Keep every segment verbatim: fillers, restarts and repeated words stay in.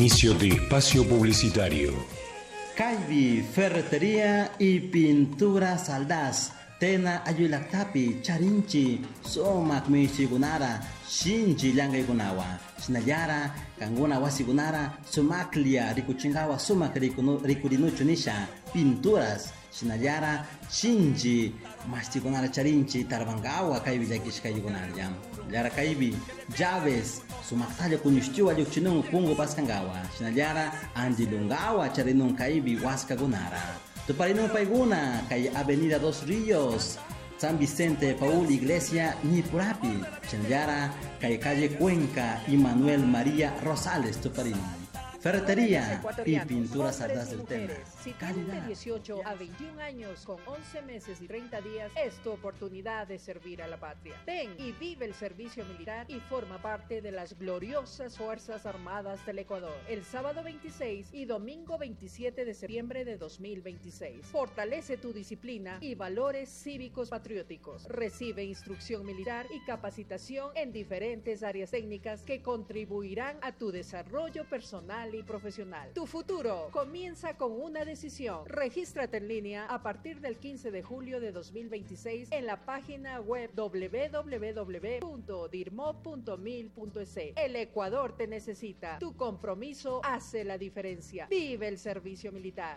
Inicio de espacio publicitario. Caibi, ferretería y pintura Saldaz. Tena ayulaktapi, charinchi, somak michigunara, shinji llangaykunawa. Shinallara, kanguna wasigunara, sumaklia, rikuchingawa, sumak rikurinuchu nisha, pinturas. Shinallara, shinji, mastigunara charinchi, tarbangawa, kaibi llakishkayugunara jam. Llara kaibi, llaves, sumaktalla kunyushtiwa lluchinung pungu paskangawa. Shinallara, anjilungawa, charinung kaibi waskagunara. Tuparinung paiguna, kay Avenida Dos Ríos, San Vicente Paul Iglesia, Nipurapi. Shinallara, kay calle Cuenca y Manuel María Rosales, Tuparinung. Ferretería y pinturas Saldaz del Tena. Si tienes de dieciocho a veintiún años con once meses y treinta días, es tu oportunidad de servir a la patria. Ven y vive el servicio militar y forma parte de las gloriosas Fuerzas Armadas del Ecuador. El sábado veintiséis y domingo veintisiete de septiembre de dos mil veintiséis. Fortalece tu disciplina y valores cívicos patrióticos. Recibe instrucción militar y capacitación en diferentes áreas técnicas que contribuirán a tu desarrollo personal y profesional. Tu futuro comienza con una decisión. Regístrate en línea a partir del quince de julio de dos mil veintiséis en la página web doble u doble u doble u punto dirmo punto mil punto es. El Ecuador te necesita. Tu compromiso hace la diferencia. Vive el servicio militar.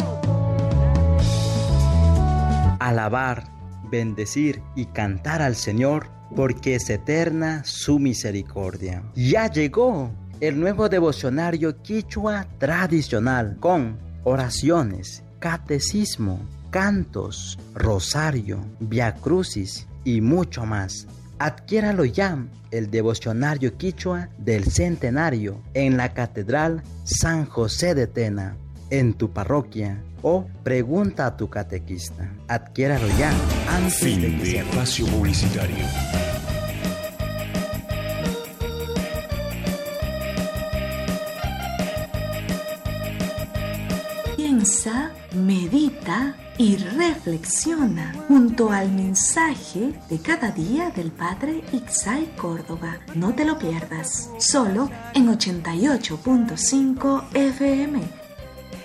Alabar, bendecir y cantar al Señor, porque es eterna su misericordia. Ya llegó el nuevo devocionario quichua tradicional con oraciones, catecismo, cantos, rosario, viacrucis y mucho más. Adquiéralo ya, el devocionario quichua del centenario en la Catedral San José de Tena, en tu parroquia, o pregunta a tu catequista. Adquiéralo ya antes Fin de que de se espacio publicitario. Piensa, medita y reflexiona junto al mensaje de cada día del Padre Itzay Córdoba. No te lo pierdas, solo en ochenta y ocho punto cinco F M.